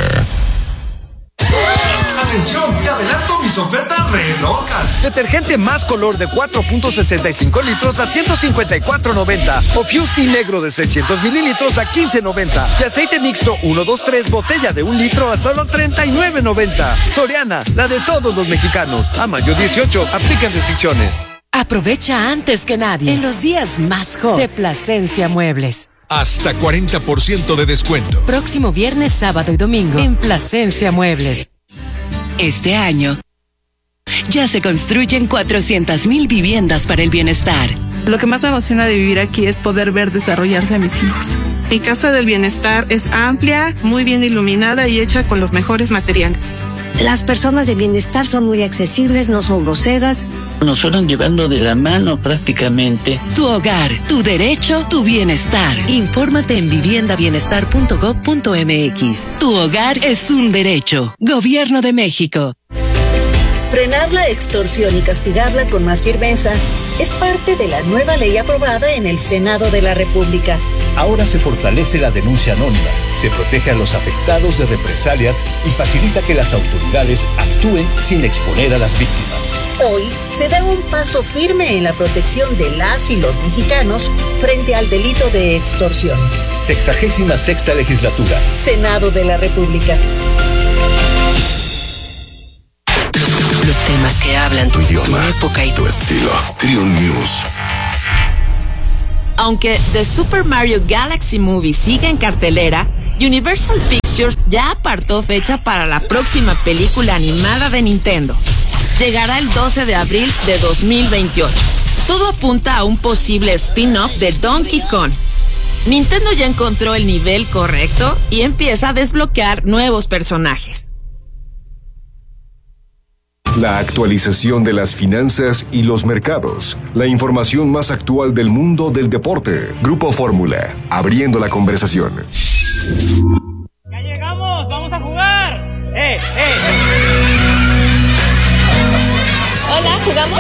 Atención, te adelanto mis ofertas re locas. Detergente más color de cuatro punto sesenta y cinco litros a ciento cincuenta y cuatro noventa. O Fusti negro de seiscientos mililitros a quince noventa. Y aceite mixto uno dos tres botella de un litro a solo treinta y nueve noventa. Soriana, la de todos los mexicanos. A mayo dieciocho, aplican restricciones. Aprovecha antes que nadie en los días más hot de Plasencia Muebles. Hasta cuarenta por ciento de descuento. Próximo viernes, sábado y domingo en Plasencia Muebles. Este año ya se construyen cuatrocientas mil viviendas para el bienestar. Lo que más me emociona de vivir aquí es poder ver desarrollarse a mis hijos. Mi casa del bienestar es amplia, muy bien iluminada y hecha con los mejores materiales. Las personas de bienestar son muy accesibles, no son groseras. Nos fueron llevando de la mano prácticamente. Tu hogar, tu derecho, tu bienestar. Infórmate en vivienda bienestar punto gob punto eme equis. Tu hogar es un derecho. Gobierno de México. Frenar la extorsión y castigarla con más firmeza es parte de la nueva ley aprobada en el Senado de la República. Ahora se fortalece la denuncia anónima, se protege a los afectados de represalias y facilita que las autoridades actúen sin exponer a las víctimas. Hoy se da un paso firme en la protección de las y los mexicanos frente al delito de extorsión. Sexagésima sexta legislatura. Senado de la República. Los temas que hablan tu idioma, tu época y tu estilo. Triun News. Aunque The Super Mario Galaxy Movie sigue en cartelera, Universal Pictures ya apartó fecha para la próxima película animada de Nintendo. Llegará el doce de abril de dos mil veintiocho. Todo apunta a un posible spin-off de Donkey Kong. Nintendo ya encontró el nivel correcto y empieza a desbloquear nuevos personajes. La actualización de las finanzas y los mercados. La información más actual del mundo del deporte. Grupo Fórmula, abriendo la conversación. ¡Ya llegamos! ¡Vamos a jugar! ¡Eh, eh! Hola, ¿jugamos?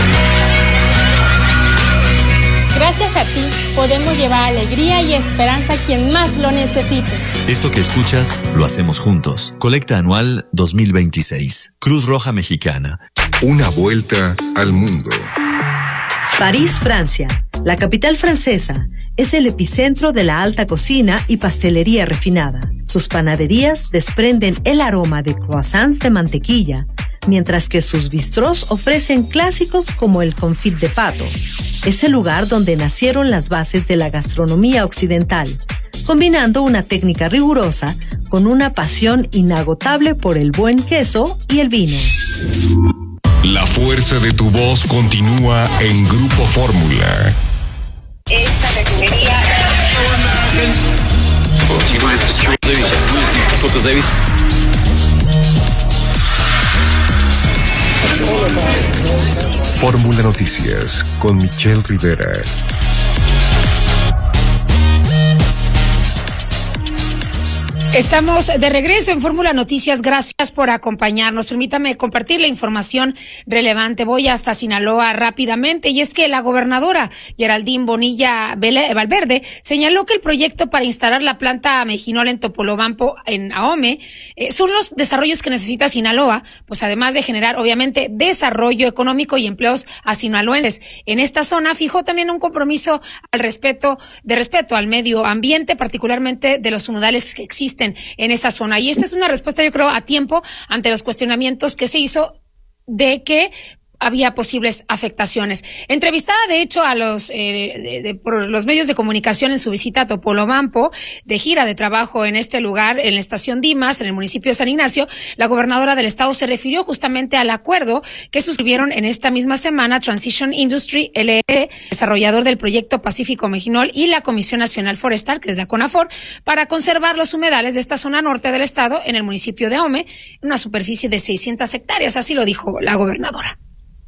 Gracias a ti, podemos llevar alegría y esperanza a quien más lo necesite. Esto que escuchas, lo hacemos juntos. Colecta anual dos mil veintiséis. Cruz Roja Mexicana. Una vuelta al mundo. París, Francia. La capital francesa es el epicentro de la alta cocina y pastelería refinada. Sus panaderías desprenden el aroma de croissants de mantequilla, mientras que sus bistrós ofrecen clásicos como el confit de pato. Es el lugar donde nacieron las bases de la gastronomía occidental, combinando una técnica rigurosa con una pasión inagotable por el buen queso y el vino. La fuerza de tu voz continúa en Grupo Fórmula. Esta refinería. Fórmula Noticias con Michelle Rivera. Estamos de regreso en Fórmula Noticias. Gracias por acompañarnos. Permítame compartir la información relevante. Voy hasta Sinaloa rápidamente, y es que la gobernadora Geraldine Bonilla Valverde señaló que el proyecto para instalar la planta Mejinol en Topolobampo, en Ahome, eh, son los desarrollos que necesita Sinaloa, pues además de generar obviamente desarrollo económico y empleos a sinaloenses. En esta zona fijó también un compromiso al respeto, de respeto al medio ambiente, particularmente de los humedales que existen en esa zona. Y esta es una respuesta, yo creo, a tiempo ante los cuestionamientos que se hizo de que había posibles afectaciones. Entrevistada, de hecho, a los eh, de, de, por los medios de comunicación en su visita a Topolobampo, de gira de trabajo en este lugar, en la estación Dimas, en el municipio de San Ignacio, la gobernadora del estado se refirió justamente al acuerdo que suscribieron en esta misma semana Transition Industry L L C, desarrollador del proyecto Pacífico Mejinol, y la Comisión Nacional Forestal, que es la CONAFOR, para conservar los humedales de esta zona norte del estado en el municipio de Ahome, una superficie de seiscientas hectáreas, así lo dijo la gobernadora.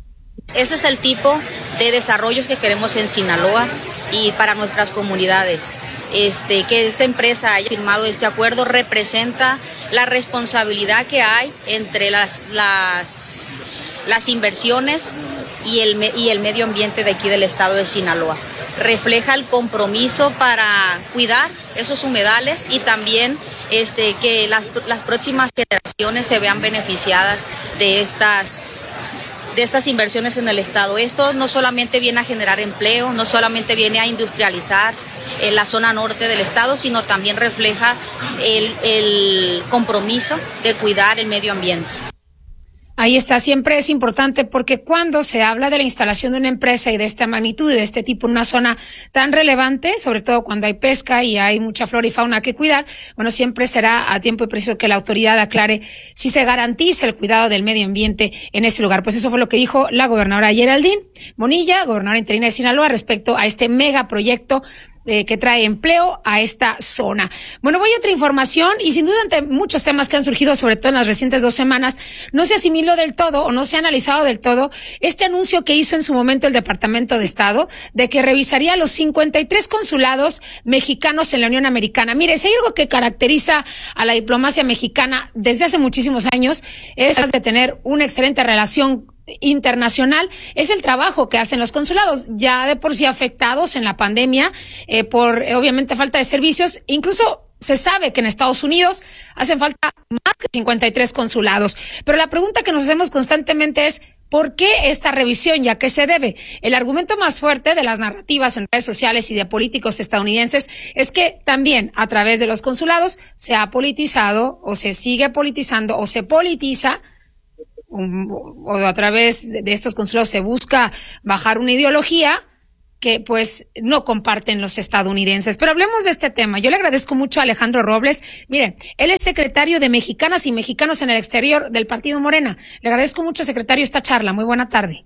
Ese es el tipo de desarrollos que queremos en Sinaloa y para nuestras comunidades. Este, que esta empresa haya firmado este acuerdo representa la responsabilidad que hay entre las, las, las inversiones y el, y el medio ambiente de aquí del estado de Sinaloa. Refleja el compromiso para cuidar esos humedales y también este, que las, las próximas generaciones se vean beneficiadas de estas de estas inversiones en el estado. Esto no solamente viene a generar empleo, no solamente viene a industrializar en la zona norte del estado, sino también refleja el, el compromiso de cuidar el medio ambiente. Ahí está, siempre es importante porque cuando se habla de la instalación de una empresa y de esta magnitud y de este tipo en una zona tan relevante, sobre todo cuando hay pesca y hay mucha flora y fauna que cuidar, bueno, siempre será a tiempo y preciso que la autoridad aclare si se garantiza el cuidado del medio ambiente en ese lugar. Pues eso fue lo que dijo la gobernadora Geraldine Bonilla, gobernadora interina de Sinaloa, respecto a este megaproyecto eh, que trae empleo a esta zona. Bueno, voy a otra información y sin duda ante muchos temas que han surgido, sobre todo en las recientes dos semanas, no se asimiló del todo o no se ha analizado del todo este anuncio que hizo en su momento el Departamento de Estado de que revisaría los cincuenta y tres consulados mexicanos en la Unión Americana. Mire, si hay algo que caracteriza a la diplomacia mexicana desde hace muchísimos años es de tener una excelente relación internacional, es el trabajo que hacen los consulados, ya de por sí afectados en la pandemia eh, por eh, obviamente falta de servicios. Incluso se sabe que en Estados Unidos hacen falta más que cincuenta y tres consulados, pero la pregunta que nos hacemos constantemente es ¿por qué esta revisión y a qué se debe? El argumento más fuerte de las narrativas en redes sociales y de políticos estadounidenses es que también a través de los consulados se ha politizado o se sigue politizando o se politiza o a través de estos consulados se busca bajar una ideología que pues no comparten los estadounidenses. Pero hablemos de este tema. Yo le agradezco mucho a Alejandro Robles. Mire, él es secretario de Mexicanas y Mexicanos en el Exterior del Partido Morena. Le agradezco mucho, secretario, esta charla. Muy buena tarde.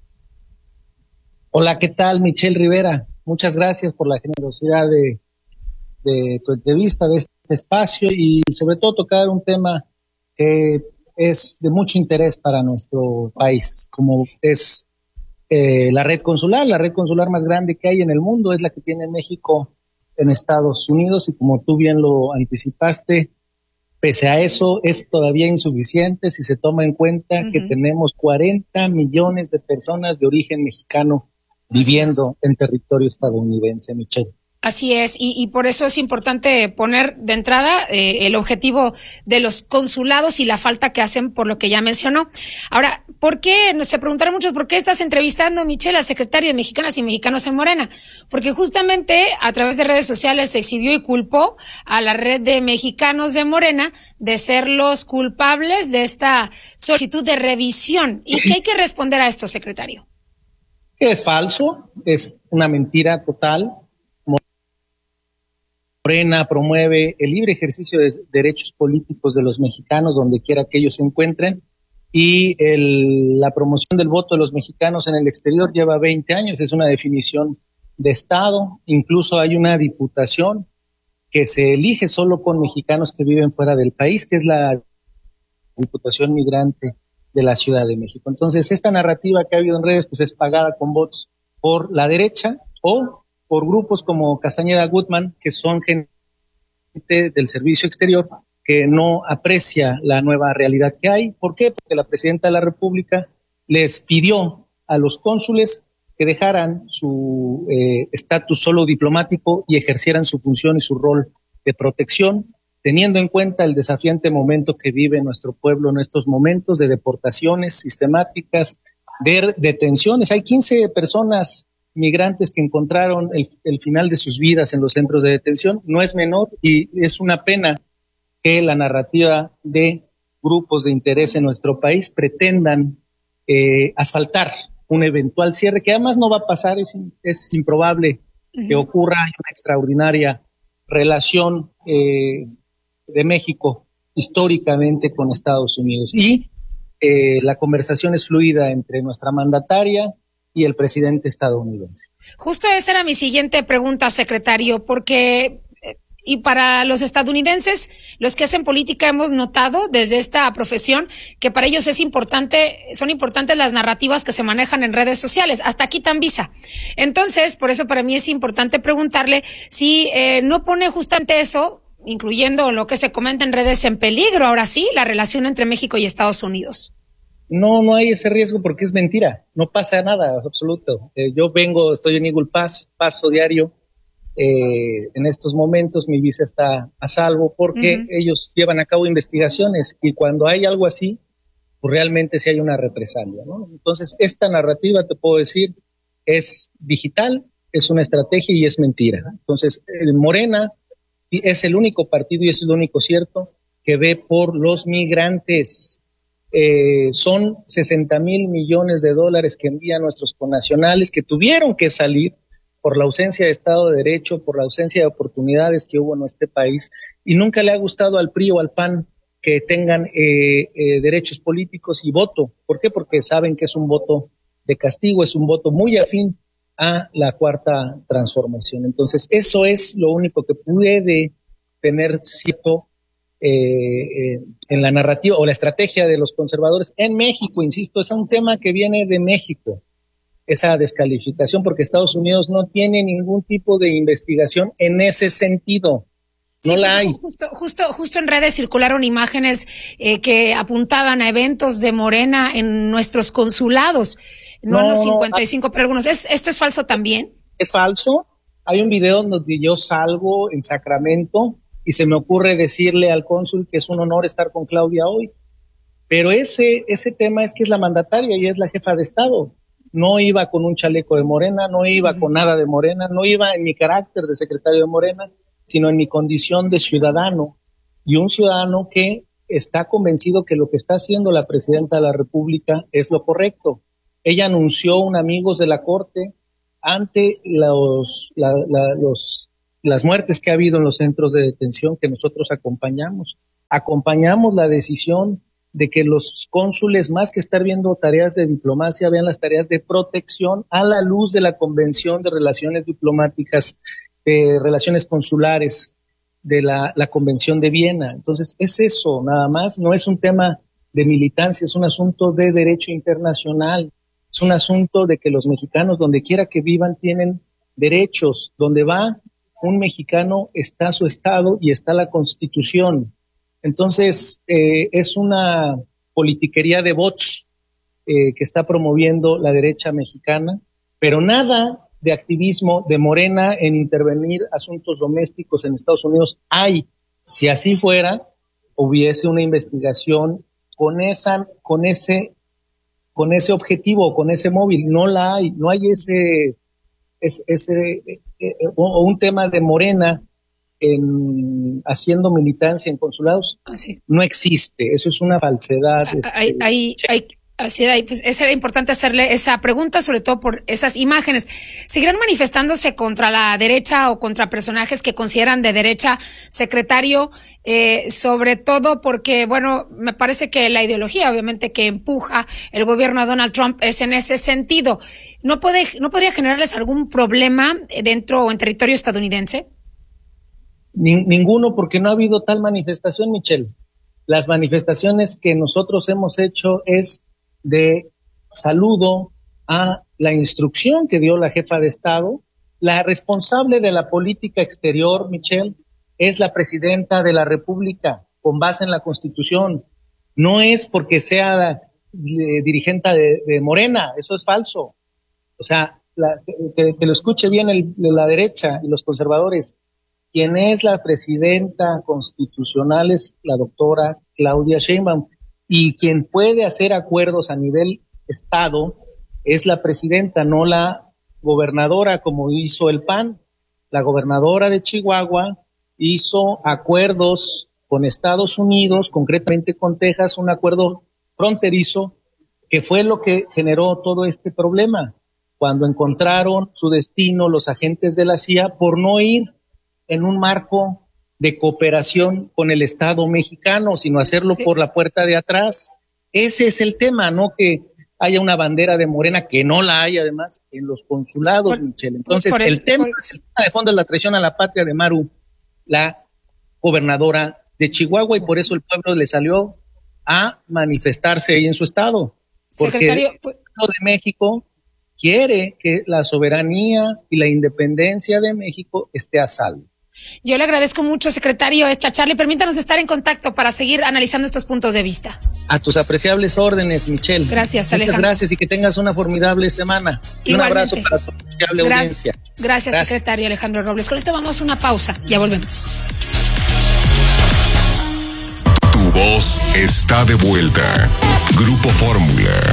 Hola, ¿qué tal? Michelle Rivera. Muchas gracias por la generosidad de, de tu entrevista, de este espacio y sobre todo tocar un tema que es de mucho interés para nuestro país, como es eh, la red consular, la red consular más grande que hay en el mundo, es la que tiene México en Estados Unidos y como tú bien lo anticipaste, pese a eso es todavía insuficiente si se toma en cuenta uh-huh. que tenemos cuarenta millones de personas de origen mexicano viviendo en territorio estadounidense, Michelle. Así es, y, y por eso es importante poner de entrada eh, el objetivo de los consulados y la falta que hacen por lo que ya mencionó. Ahora, ¿por qué? Se preguntarán muchos, ¿por qué estás entrevistando, Michelle, al secretario de Mexicanas y Mexicanos en Morena? Porque justamente a través de redes sociales se exhibió y culpó a la red de mexicanos de Morena de ser los culpables de esta solicitud de revisión. ¿Y qué hay que responder a esto, secretario? Es falso, es una mentira total. Morena promueve el libre ejercicio de derechos políticos de los mexicanos donde quiera que ellos se encuentren y el, la promoción del voto de los mexicanos en el exterior lleva veinte años, es una definición de Estado, incluso hay una diputación que se elige solo con mexicanos que viven fuera del país, que es la Diputación Migrante de la Ciudad de México. Entonces, esta narrativa que ha habido en redes pues es pagada con votos por la derecha o por grupos como Castañeda Gutman, que son gente del servicio exterior, que no aprecia la nueva realidad que hay. ¿Por qué? Porque la presidenta de la República les pidió a los cónsules que dejaran su estatus eh, solo diplomático y ejercieran su función y su rol de protección, teniendo en cuenta el desafiante momento que vive nuestro pueblo en estos momentos de deportaciones sistemáticas, de detenciones. Hay quince personas migrantes que encontraron el, el final de sus vidas en los centros de detención, no es menor y es una pena que la narrativa de grupos de interés en nuestro país pretendan eh, asfaltar un eventual cierre, que además no va a pasar, es, es improbable uh-huh. que ocurra. Hay una extraordinaria relación eh, de México históricamente con Estados Unidos y eh, la conversación es fluida entre nuestra mandataria y el presidente estadounidense. Justo esa era mi siguiente pregunta, secretario, porque y para los estadounidenses, los que hacen política, hemos notado desde esta profesión que para ellos es importante, son importantes las narrativas que se manejan en redes sociales, hasta quitan visa. Entonces, por eso para mí es importante preguntarle si eh, no pone justamente eso, incluyendo lo que se comenta en redes, en peligro, ahora sí, la relación entre México y Estados Unidos. No, no hay ese riesgo porque es mentira, no pasa nada, es absoluto. Eh, yo vengo, estoy en Eagle Pass, paso diario, eh, en estos momentos mi visa está a salvo porque uh-huh. ellos llevan a cabo investigaciones y cuando hay algo así, pues realmente sí hay una represalia, ¿no? Entonces, esta narrativa, te puedo decir, es digital, es una estrategia y es mentira. Entonces, el Morena es el único partido, y eso es lo único cierto, que ve por los migrantes. Eh, son sesenta mil millones de dólares que envían nuestros connacionales que tuvieron que salir por la ausencia de Estado de Derecho, por la ausencia de oportunidades que hubo en este país, y nunca le ha gustado al P R I o al P A N que tengan eh, eh, derechos políticos y voto. ¿Por qué? Porque saben que es un voto de castigo, es un voto muy afín a la cuarta transformación. Entonces, eso es lo único que puede tener cierto eh, eh, en la narrativa o la estrategia de los conservadores en México, insisto, es un tema que viene de México, esa descalificación, porque Estados Unidos no tiene ningún tipo de investigación en ese sentido. No sí, la hay. Justo, justo, justo en redes circularon imágenes eh, que apuntaban a eventos de Morena en nuestros consulados, no, no en los cincuenta y cinco, pero algunos. ¿Es, ¿Esto es falso también? Es falso. Hay un video donde yo salgo en Sacramento y se me ocurre decirle al cónsul que es un honor estar con Claudia hoy. Pero ese, ese tema es que es la mandataria y es la jefa de Estado. No iba con un chaleco de Morena, no iba uh-huh. con nada de Morena, no iba en mi carácter de secretario de Morena, sino en mi condición de ciudadano, y un ciudadano que está convencido que lo que está haciendo la presidenta de la República es lo correcto. Ella anunció un amigos de la Corte ante los, la, la, los, las muertes que ha habido en los centros de detención que nosotros acompañamos. Acompañamos la decisión de que los cónsules, más que estar viendo tareas de diplomacia, vean las tareas de protección a la luz de la Convención de Relaciones Diplomáticas, de Relaciones Consulares, de la, la Convención de Viena. Entonces, es eso, nada más, no es un tema de militancia, es un asunto de derecho internacional, es un asunto de que los mexicanos, donde quiera que vivan, tienen derechos. Donde va un mexicano está su Estado y está la Constitución. Entonces, eh, es una politiquería de bots eh, que está promoviendo la derecha mexicana, pero nada de activismo de Morena en intervenir asuntos domésticos en Estados Unidos hay. Si así fuera, hubiese una investigación con esa, con ese, con ese objetivo, con ese móvil. No la hay, no hay ese, ese, ese eh, eh, o un tema de Morena en haciendo militancia en consulados. Ah, sí. No existe, eso es una falsedad. Hay, este, hay, hay, así hay, pues es era importante hacerle esa pregunta, sobre todo por esas imágenes. ¿Seguirán manifestándose contra la derecha o contra personajes que consideran de derecha, secretario? Eh, sobre todo porque, bueno, me parece que la ideología, obviamente, que empuja el gobierno de Donald Trump es en ese sentido. ¿No puede, no podría generarles algún problema dentro o en territorio estadounidense? Ni, ninguno, porque no ha habido tal manifestación, Michelle. Las manifestaciones que nosotros hemos hecho es de saludo a la instrucción que dio la jefa de Estado. La responsable de la política exterior, Michelle, es la presidenta de la República, con base en la Constitución. No es porque sea eh, dirigente de, de Morena, eso es falso. O sea, la, que, que lo escuche bien el, de la derecha y los conservadores. Quien es la presidenta constitucional es la doctora Claudia Sheinbaum, y quien puede hacer acuerdos a nivel Estado es la presidenta, no la gobernadora, como hizo el P A N. La gobernadora de Chihuahua hizo acuerdos con Estados Unidos, concretamente con Texas, un acuerdo fronterizo, que fue lo que generó todo este problema, cuando encontraron su destino los agentes de la C I A por no ir en un marco de cooperación con el Estado mexicano, sino hacerlo sí. por la puerta de atrás. Ese es el tema, no que haya una bandera de Morena, que no la hay además en los consulados, por, Michelle. Entonces, por el, el, tema, el tema de fondo es la traición a la patria de Maru, la gobernadora de Chihuahua, y por eso el pueblo le salió a manifestarse ahí en su estado. Porque Secretario, el pueblo de México quiere que la soberanía y la independencia de México esté a salvo. Yo le agradezco mucho, secretario, esta charla, y permítanos estar en contacto para seguir analizando estos puntos de vista. A tus apreciables órdenes, Michelle. Gracias, Alejandro. Muchas gracias y que tengas una formidable semana. Y un abrazo para tu apreciable gracias, audiencia. Gracias, gracias, secretario Alejandro Robles. Con esto vamos a una pausa, ya volvemos. Tu voz está de vuelta. Grupo Fórmula.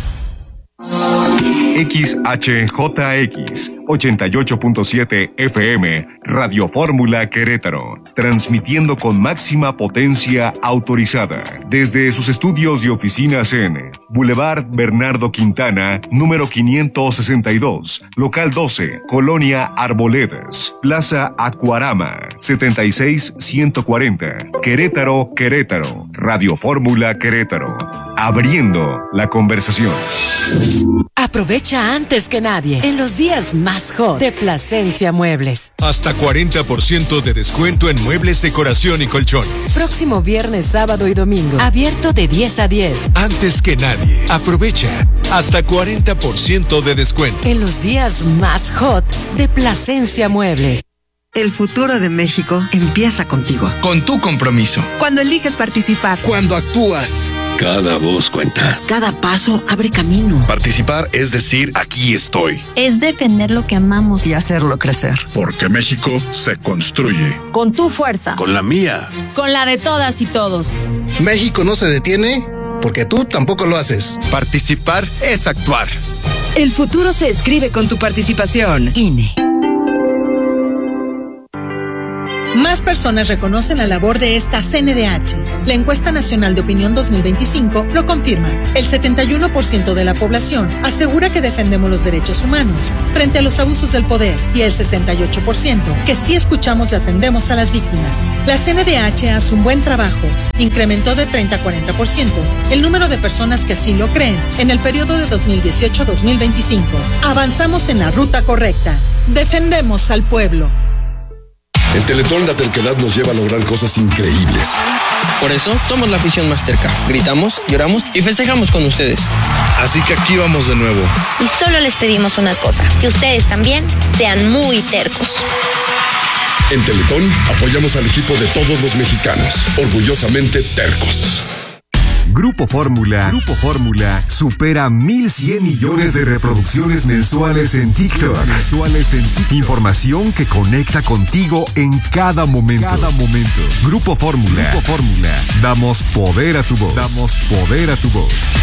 X H J X ochenta y ocho punto siete F M Radio Fórmula Querétaro, transmitiendo con máxima potencia autorizada desde sus estudios y oficinas en Boulevard Bernardo Quintana, número quinientos sesenta y dos, local doce, Colonia Arboledas, Plaza Acuarama, setenta y seis ciento cuarenta, Querétaro, Querétaro. Radio Fórmula Querétaro, abriendo la conversación. Aprovecha antes que nadie en los días más hot de Plasencia Muebles. Hasta cuarenta por ciento de descuento en muebles, decoración y colchones. Próximo viernes, sábado y domingo. Abierto de diez a diez. Antes que nadie. Aprovecha hasta cuarenta por ciento de descuento. En los días más hot de Plasencia Muebles. El futuro de México empieza contigo. Con tu compromiso. Cuando eliges participar. Cuando actúas. Cada voz cuenta. Cada paso abre camino. Participar es decir, aquí estoy. Es defender lo que amamos. Y hacerlo crecer. Porque México se construye. Con tu fuerza. Con la mía. Con la de todas y todos. México no se detiene porque tú tampoco lo haces. Participar es actuar. El futuro se escribe con tu participación. I N E. Más personas reconocen la labor de esta C N D H. La encuesta nacional de opinión dos mil veinticinco lo confirma. El setenta y uno por ciento de la población asegura que defendemos los derechos humanos frente a los abusos del poder y el sesenta y ocho por ciento que sí escuchamos y atendemos a las víctimas. La C N D H hace un buen trabajo. Incrementó de treinta a cuarenta por ciento el número de personas que así lo creen en el periodo de dos mil dieciocho a dos mil veinticinco. Avanzamos en la ruta correcta. Defendemos al pueblo. En Teletón la terquedad nos lleva a lograr cosas increíbles. Por eso somos la afición más terca. Gritamos, lloramos y festejamos con ustedes. Así que aquí vamos de nuevo. Y solo les pedimos una cosa, que ustedes también sean muy tercos. En Teletón apoyamos al equipo de todos los mexicanos. Orgullosamente tercos. Grupo Fórmula, Grupo Fórmula supera mil cien millones de reproducciones mensuales en TikTok. Mensuales en TikTok. Información que conecta contigo en cada momento. Cada momento. Grupo Fórmula, Grupo Fórmula. Damos poder a tu voz. Damos poder a tu voz.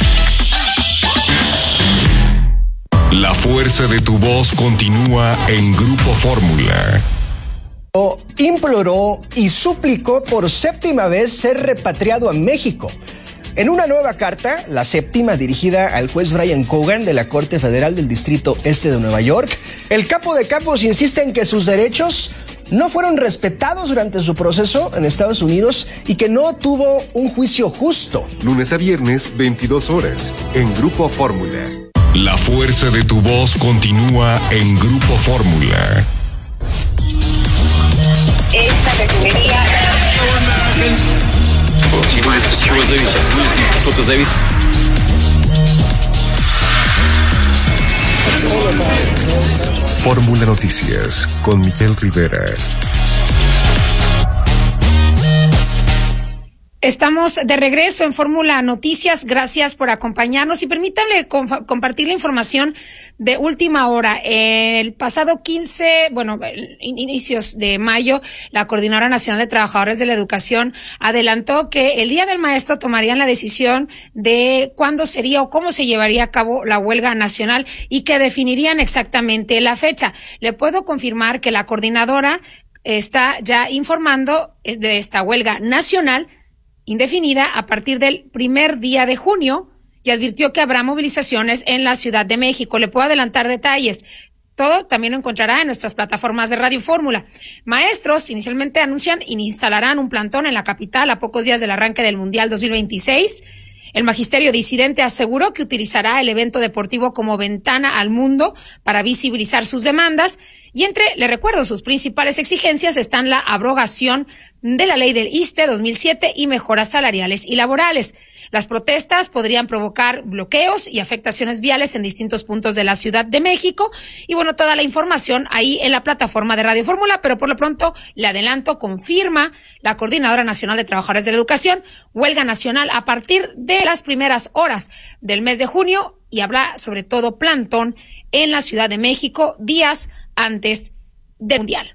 La fuerza de tu voz continúa en Grupo Fórmula. Imploró y suplicó por séptima vez ser repatriado a México. En una nueva carta, la séptima dirigida al juez Brian Cogan de la Corte Federal del Distrito Este de Nueva York, el capo de capos insiste en que sus derechos no fueron respetados durante su proceso en Estados Unidos y que no tuvo un juicio justo. Lunes a viernes, veintidós horas, en Grupo Fórmula. La fuerza de tu voz continúa en Grupo Fórmula. Esta refinería. Fórmula Noticias con Miguel Rivera. Estamos de regreso en Fórmula Noticias. Gracias por acompañarnos y permítanme conf- compartir la información de última hora. El pasado quince, bueno, inicios de mayo, la Coordinadora Nacional de Trabajadores de la Educación adelantó que el Día del Maestro tomarían la decisión de cuándo sería o cómo se llevaría a cabo la huelga nacional y que definirían exactamente la fecha. Le puedo confirmar que la coordinadora está ya informando de esta huelga nacional indefinida a partir del primer día de junio y advirtió que habrá movilizaciones en la Ciudad de México. Le puedo adelantar detalles. Todo también lo encontrará en nuestras plataformas de Radio Fórmula. Maestros inicialmente anuncian y instalarán un plantón en la capital a pocos días del arranque del Mundial dos mil veintiséis. El magisterio disidente aseguró que utilizará el evento deportivo como ventana al mundo para visibilizar sus demandas y entre, le recuerdo, sus principales exigencias están la abrogación de la ley del ISSSTE dos mil siete y mejoras salariales y laborales. Las protestas podrían provocar bloqueos y afectaciones viales en distintos puntos de la Ciudad de México. Y bueno, toda la información ahí en la plataforma de Radio Fórmula, pero por lo pronto le adelanto, confirma la Coordinadora Nacional de Trabajadores de la Educación, huelga nacional a partir de las primeras horas del mes de junio y habrá sobre todo plantón en la Ciudad de México días antes del Mundial.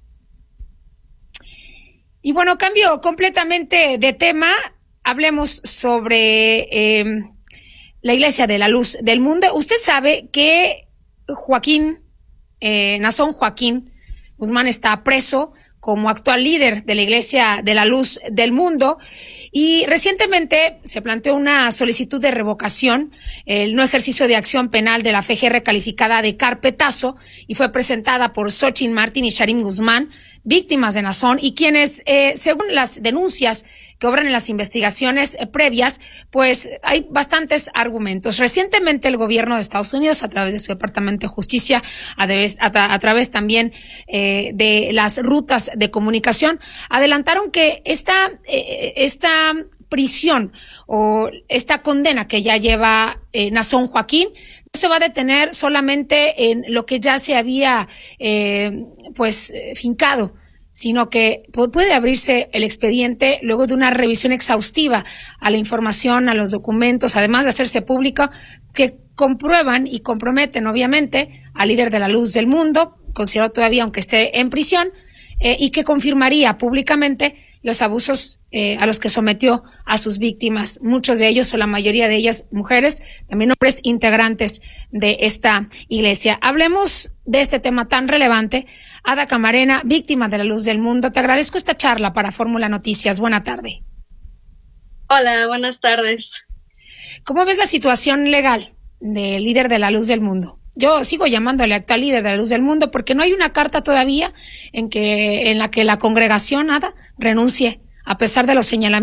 Y bueno, cambio completamente de tema. Hablemos sobre eh, la Iglesia de la Luz del Mundo. Usted sabe que Joaquín, eh, Nazón Joaquín Guzmán está preso como actual líder de la Iglesia de la Luz del Mundo y recientemente se planteó una solicitud de revocación, el no ejercicio de acción penal de la F G R calificada de carpetazo y fue presentada por Xochitl Martín y Sharim Guzmán, víctimas de Nazón y quienes, eh, según las denuncias que obran en las investigaciones eh, previas, pues hay bastantes argumentos. Recientemente el gobierno de Estados Unidos, a través de su Departamento de Justicia, a, través, a, a través también eh, de las rutas de comunicación, adelantaron que esta, eh, esta prisión o esta condena que ya lleva eh, Nazón Joaquín no se va a detener solamente en lo que ya se había eh, pues fincado, sino que puede abrirse el expediente luego de una revisión exhaustiva a la información, a los documentos, además de hacerse público, que comprueban y comprometen obviamente al líder de la luz del mundo, considerado todavía aunque esté en prisión, eh, y que confirmaría públicamente los abusos eh, a los que sometió a sus víctimas, muchos de ellos o la mayoría de ellas mujeres, también hombres integrantes de esta iglesia. Hablemos de este tema tan relevante. Ada Camarena, víctima de la luz del mundo, te agradezco esta charla para Fórmula Noticias. Buena tarde. Hola, buenas tardes. ¿Cómo ves la situación legal del líder de la luz del mundo? Yo sigo llamándole actual líder de la luz del mundo porque no hay una carta todavía en que en la que la congregación, Ada, renuncie, a pesar de los señalamientos